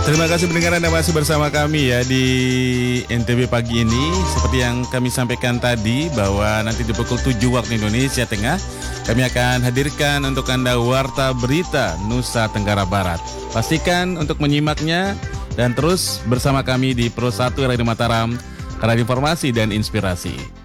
Terima kasih pendengar Anda masih bersama kami ya di NTB pagi ini. Seperti yang kami sampaikan tadi bahwa nanti di pukul 7 waktu Indonesia Tengah kami akan hadirkan untuk Anda Warta Berita Nusa Tenggara Barat. Pastikan untuk menyimaknya dan terus bersama kami di Pro 1 Radio Mataram, karena informasi dan inspirasi.